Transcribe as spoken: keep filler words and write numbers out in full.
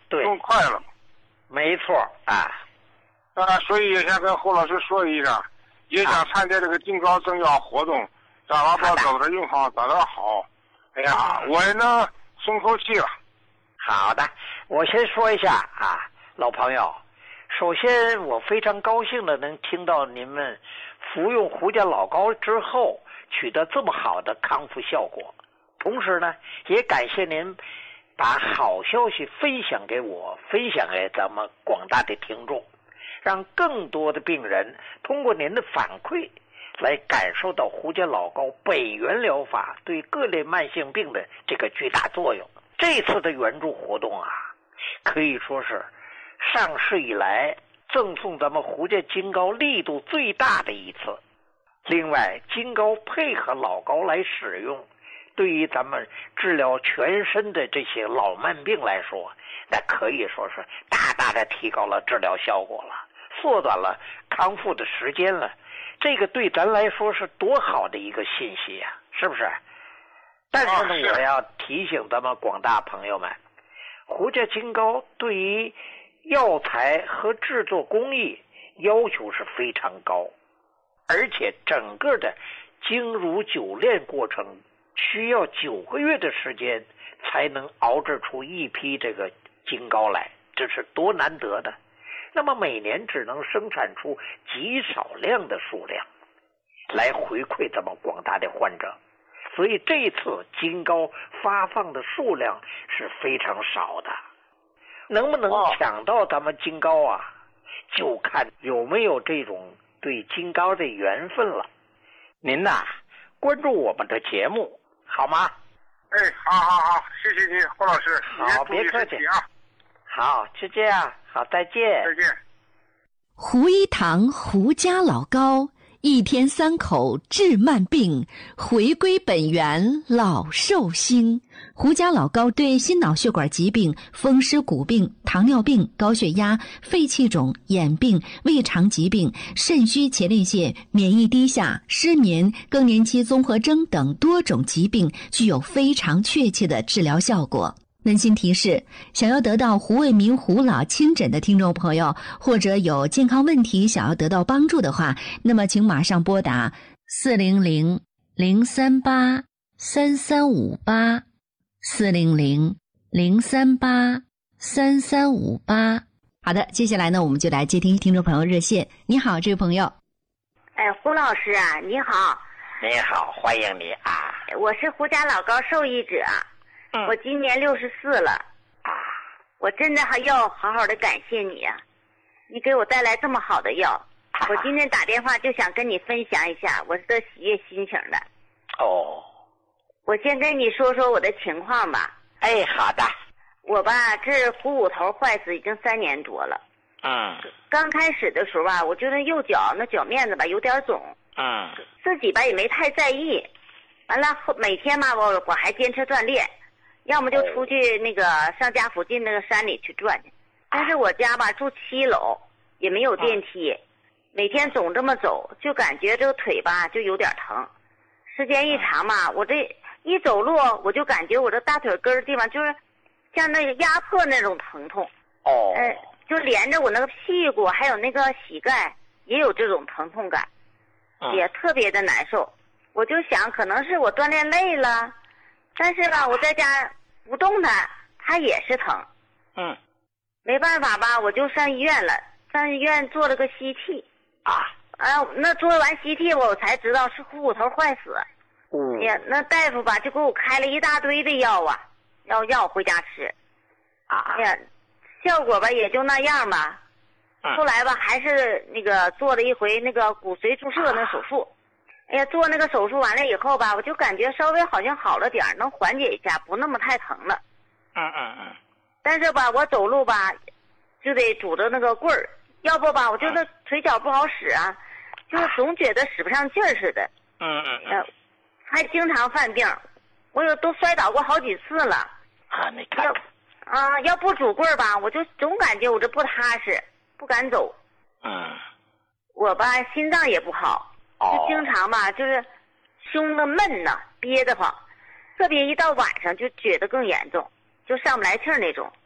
对， 更快了。 没错啊。 啊，所以也想跟侯老师说一下，也想参加这个金高增药活动，让老宝走的银行找得好。哎呀，我也能松口气了。 好的，我先说一下啊，老朋友，首先我非常高兴的能听到您们服用胡家老膏之后取得这么好的康复效果，同时呢，也感谢您把好消息分享给我，分享给咱们广大的听众，让更多的病人通过您的反馈来感受到胡家老膏本源疗法对各类慢性病的这个巨大作用。这次的援助活动啊，可以说是上市以来赠送咱们胡家金膏力度最大的一次。另外，金膏配合老膏来使用，对于咱们治疗全身的这些老慢病来说，那可以说是大大的提高了治疗效果了，缩短了康复的时间了。这个对咱来说是多好的一个信息呀、啊，是不是？但是呢，我要提醒咱们广大朋友们，胡家金膏对于药材和制作工艺要求是非常高，而且整个的精乳久炼过程需要九个月的时间才能熬制出一批这个金膏来，这是多难得的。那么每年只能生产出极少量的数量来回馈咱们广大的患者，所以这一次金膏发放的数量是非常少的。能不能抢到咱们金膏啊，就看有没有这种对金膏的缘分了。您呐，关注我们的节目好吗？ 哎，好好好，谢谢你，侯老师。 好，别客气啊。好，就这样，好，再见。 再见。 胡一堂胡家老膏，一天三口治慢病，回归本源老寿星。胡家老膏对心脑血管疾病、风湿骨病、糖尿病、高血压、肺气肿、眼病、胃肠疾病、肾虚前列腺、免疫低下、失眠、更年期综合征等多种疾病具有非常确切的治疗效果。温馨提示，想要得到胡卫民胡老亲诊的听众朋友，或者有健康问题想要得到帮助的话，那么请马上拨打四零零零三八三三五八四零零零三八三三五八。好的，接下来呢，我们就来接听听众朋友热线。你好，这位朋友。 哎，胡老师啊，你好。 你好，欢迎你啊。 我是胡家老膏受益者。嗯、我今年六十四了啊，我真的还要好好的感谢你啊！你给我带来这么好的药，啊、我今天打电话就想跟你分享一下我这喜悦心情的。 哦， 我先跟你说说我的情况吧。 哎，好的。 我吧，这股骨头坏死已经三年多了。 嗯。 刚开始的时候吧，我觉得右脚那脚面子吧有点肿。 嗯。 自己吧也没太在意，完了每天嘛我我还坚持锻炼。要么就出去那个上家附近那个山里去转去，但是我家吧住七楼，也没有电梯，每天总这么走，就感觉这个腿吧就有点疼。时间一长嘛，我这一走路，我就感觉我这大腿根儿地方就是像那个压迫那种疼痛。 哦。 呃，就连着我那个屁股还有那个膝盖也有这种疼痛感，也特别的难受。我就想，可能是我锻炼累了。但是吧，我在家不动弹，它也是疼。 嗯， 没办法吧，我就上医院了，上医院做了个 C T。 啊， 啊，那做完 C T 我才知道是股骨头坏死。 嗯， 哎呀，那大夫吧就给我开了一大堆的药啊，要让我回家吃。 啊， 哎呀，效果吧也就那样吧。 嗯、 后来吧还是那个做了一回那个骨髓注射那手术。啊哎呀，做那个手术完了以后吧，我就感觉稍微好像好了点，能缓解一下，不那么太疼了。 嗯嗯嗯。 但是吧，我走路吧，就得拄着那个棍儿，要不吧，我就那腿脚不好使啊，就是总觉得使不上劲儿似的。 嗯嗯嗯。 还经常犯病，我有都摔倒过好几次了。 啊，你看。 啊，要不拄棍儿吧，我就总感觉我这不踏实，不敢走。 嗯。 我吧，心脏也不好。就经常吧，就是胸的闷呐，憋得慌，特别一到晚上就觉得更严重，就上不来气儿那种。